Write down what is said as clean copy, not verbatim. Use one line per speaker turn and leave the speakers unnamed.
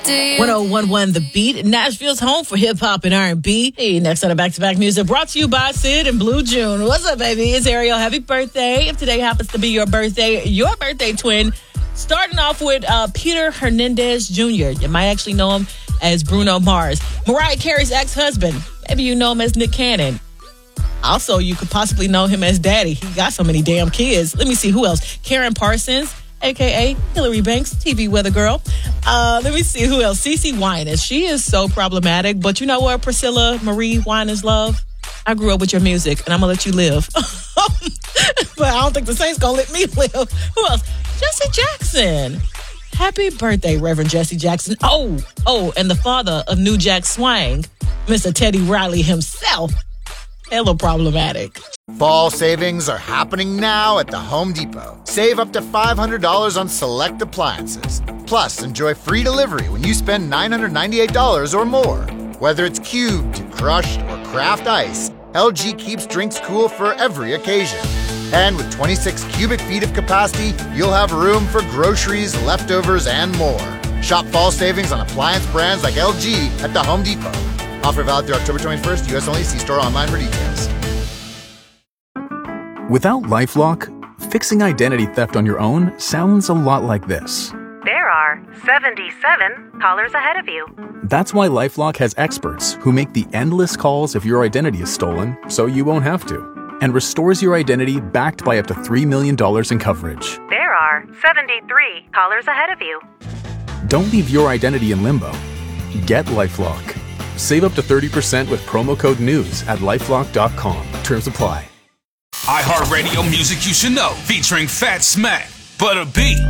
1011 The Beat, Nashville's home for hip-hop and R&B. Hey, next on the Back-to-Back Music, brought to you by Sid and Blue June. What's up, baby? It's Ariel. Happy birthday. If today happens to be your birthday twin, starting off with Peter Hernandez Jr. You might actually know him as Bruno Mars. Mariah Carey's ex-husband. Maybe you know him as Nick Cannon. Also, you could possibly know him as Daddy. He got so many damn kids. Let me see who else. Karen Parsons, a.k.a. Hillary Banks, TV weather girl. Let me see who else. CeCe Winans. She is so problematic, but you know what, Priscilla Marie Winans love? I grew up with your music, and I'm going to let you live. But I don't think the Saints going to let me live. Who else? Jesse Jackson. Happy birthday, Reverend Jesse Jackson. Oh, and the father of New Jack Swing, Mr. Teddy Riley himself. Hella problematic.
Fall savings are happening now at the Home Depot. Save up to $500 on select appliances. Plus, enjoy free delivery when you spend $998 or more. Whether it's cubed, crushed, or craft ice, LG keeps drinks cool for every occasion. And with 26 cubic feet of capacity, you'll have room for groceries, leftovers, and more. Shop fall savings on appliance brands like LG at the Home Depot. Offer valid through October 21st, U.S. only. See store online for details.
Without LifeLock, fixing identity theft on your own sounds a lot like this.
There are 77 callers ahead of you.
That's why LifeLock has experts who make the endless calls if your identity is stolen, so you won't have to, and restores your identity backed by up to $3 million in coverage.
There are 73 callers ahead of you.
Don't leave your identity in limbo. Get LifeLock. Save up to 30% with promo code NEWS at LifeLock.com. Terms apply.
iHeartRadio music you should know, featuring Fat Smack, Butter B,